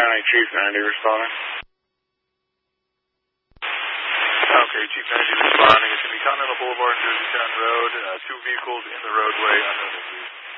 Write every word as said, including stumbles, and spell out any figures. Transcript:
County Chief ninety responding. Okay, Chief ninety responding. It's going to be Continental Boulevard and Jerseytown Road. Uh, two vehicles in the roadway, unknown injuries.